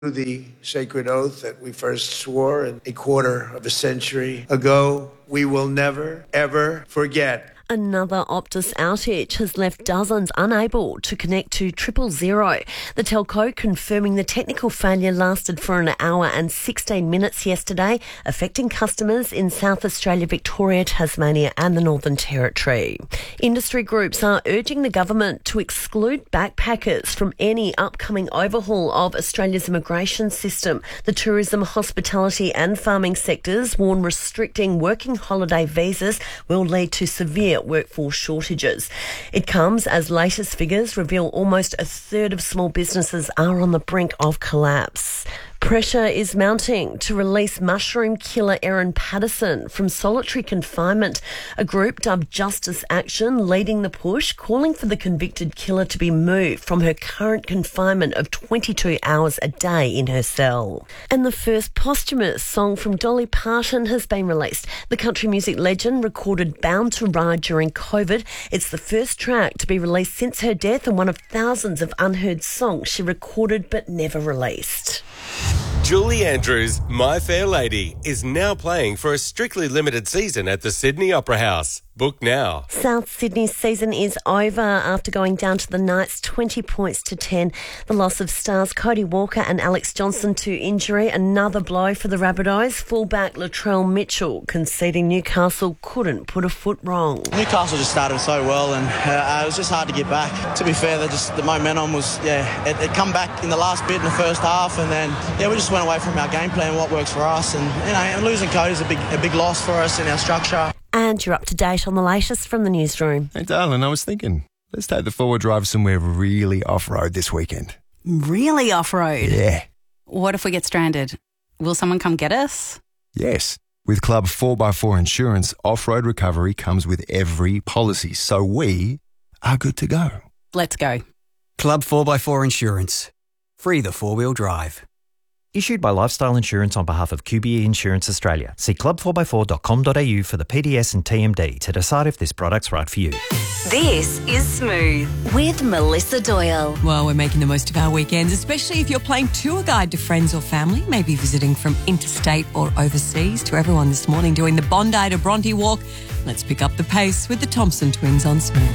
The sacred oath that we first swore a quarter of a century ago, we will never, ever forget. Another Optus outage has left dozens unable to connect to 000. The telco confirming the technical failure lasted for an hour and 16 minutes yesterday, affecting customers in South Australia, Victoria, Tasmania and the Northern Territory. Industry groups are urging the government to exclude backpackers from any upcoming overhaul of Australia's immigration system. The tourism, hospitality and farming sectors warn restricting working holiday visas will lead to severe workforce shortages. It comes as latest figures reveal almost a third of small businesses are on the brink of collapse. Pressure is mounting to release mushroom killer Erin Patterson from solitary confinement. A group dubbed Justice Action leading the push, calling for the convicted killer to be moved from her current confinement of 22 hours a day in her cell. And the first posthumous song from Dolly Parton has been released. The country music legend recorded Bound to Ride during COVID. It's the first track to be released since her death and one of thousands of unheard songs she recorded but never released. Julie Andrews' My Fair Lady is now playing for a strictly limited season at the Sydney Opera House. Book now. South Sydney's season is over after going down to the Knights 20 points to 10. The loss of stars Cody Walker and Alex Johnson to injury, another blow for the Rabbitohs. Fullback Latrell Mitchell conceding Newcastle couldn't put a foot wrong. Newcastle just started so well and it was just hard to get back. To be fair, the momentum was, it come back in the last bit in the first half and then, we just went away from our game plan, what works for us. And losing Cody's a big loss for us in our structure. And you're up to date on the latest from the newsroom. Hey, darling, I was thinking, let's take the four-wheel drive somewhere really off-road this weekend. Really off-road? Yeah. What if we get stranded? Will someone come get us? Yes. With Club 4x4 Insurance, off-road recovery comes with every policy, so we are good to go. Let's go. Club 4x4 Insurance. Free the four-wheel drive. Issued by Lifestyle Insurance on behalf of QBE Insurance Australia. See club4x4.com.au for the PDS and TMD to decide if this product's right for you. This is Smooth with Melissa Doyle. Well, we're making the most of our weekends, especially if you're playing tour guide to friends or family, maybe visiting from interstate or overseas. To everyone this morning doing the Bondi to Bronte walk, let's pick up the pace with the Thompson twins on Smooth.